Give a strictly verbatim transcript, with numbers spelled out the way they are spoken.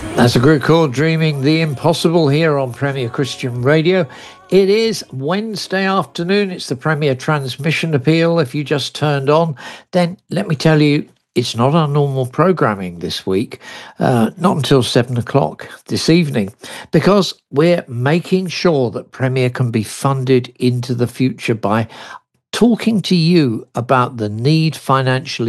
That's a group called Dreaming the Impossible here on Premier Christian Radio. It is Wednesday afternoon. It's the Premier Transmission Appeal. If you just turned on, then let me tell you, it's not our normal programming this week, uh, not until seven o'clock this evening, because we're making sure that Premier can be funded into the future by talking to you about the need financially